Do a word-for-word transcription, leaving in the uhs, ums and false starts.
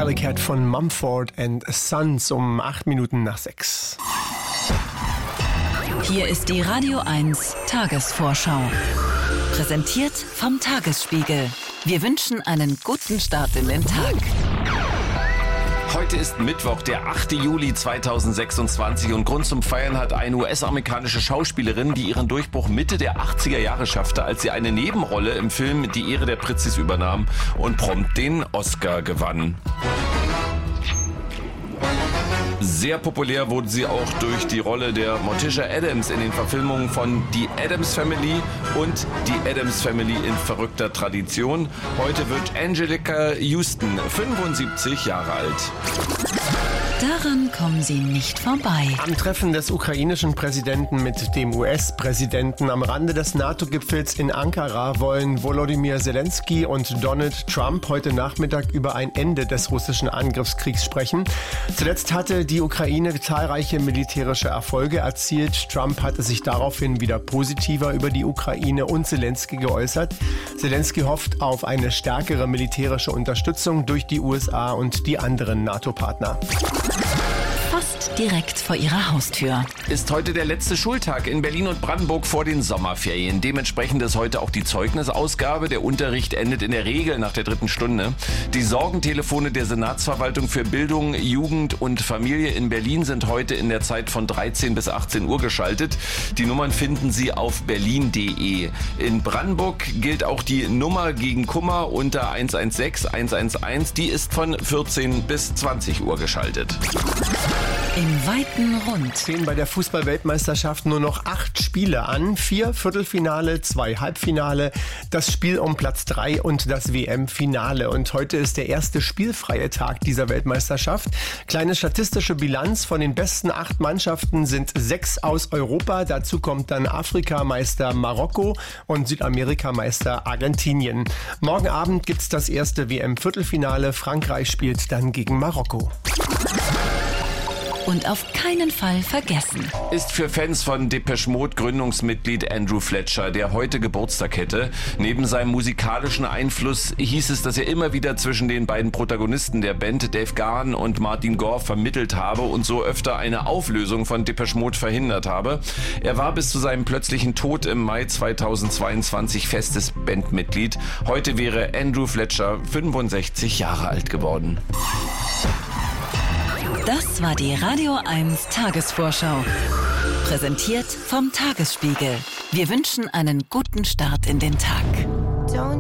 Alley Cat von Mumford and Sons um acht Minuten nach sechs. Hier ist die Radio eins Tagesvorschau. Präsentiert vom Tagesspiegel. Wir wünschen einen guten Start in den Tag. Heute ist Mittwoch, der achte Juli zweitausendsechsundzwanzig und Grund zum Feiern hat eine U S-amerikanische Schauspielerin, die ihren Durchbruch Mitte der achtziger Jahre schaffte, als sie eine Nebenrolle im Film Die Ehre der Pritzis übernahm und prompt den Oscar gewann. Sehr populär wurde sie auch durch die Rolle der Morticia Addams in den Verfilmungen von Die Addams Family und Die Addams Family in verrückter Tradition. Heute wird Anjelica Huston fünfundsiebzig Jahre alt. Daran kommen Sie nicht vorbei. Am Treffen des ukrainischen Präsidenten mit dem U S-Präsidenten am Rande des NATO-Gipfels in Ankara wollen Volodymyr Zelensky und Donald Trump heute Nachmittag über ein Ende des russischen Angriffskriegs sprechen. Zuletzt hatte die Ukraine zahlreiche militärische Erfolge erzielt. Trump hatte sich daraufhin wieder positiver über die Ukraine und Zelensky geäußert. Zelensky hofft auf eine stärkere militärische Unterstützung durch die U S A und die anderen NATO-Partner. Fast direkt vor Ihrer Haustür. Ist heute der letzte Schultag in Berlin und Brandenburg vor den Sommerferien. Dementsprechend ist heute auch die Zeugnisausgabe. Der Unterricht endet in der Regel nach der dritten Stunde. Die Sorgentelefone der Senatsverwaltung für Bildung, Jugend und Familie in Berlin sind heute in der Zeit von dreizehn bis achtzehn Uhr geschaltet. Die Nummern finden Sie auf berlin punkt de. In Brandenburg gilt auch die Nummer gegen Kummer unter eins eins sechs eins eins eins. Die ist von vierzehn bis zwanzig Uhr geschaltet. Im weiten Rund Stehen bei der Fußball-Weltmeisterschaft nur noch acht Spiele an. Vier Viertelfinale, zwei Halbfinale, das Spiel um Platz drei und das W M-Finale. Und heute ist der erste spielfreie Tag dieser Weltmeisterschaft. Kleine statistische Bilanz: Von den besten acht Mannschaften sind sechs aus Europa. Dazu kommt dann Afrikameister Marokko und Südamerikameister Argentinien. Morgen Abend gibt's das erste W M-Viertelfinale. Frankreich spielt dann gegen Marokko. und auf keinen Fall vergessen. Ist für Fans von Depeche Mode Gründungsmitglied Andrew Fletcher, der heute Geburtstag hätte. Neben seinem musikalischen Einfluss hieß es, dass er immer wieder zwischen den beiden Protagonisten der Band, Dave Gahan und Martin Gore, vermittelt habe und so öfter eine Auflösung von Depeche Mode verhindert habe. Er war bis zu seinem plötzlichen Tod im Mai zweitausendzweiundzwanzig festes Bandmitglied. Heute wäre Andrew Fletcher fünfundsechzig Jahre alt geworden. Das war die Radio eins Tagesvorschau. Präsentiert vom Tagesspiegel. Wir wünschen einen guten Start in den Tag. Don't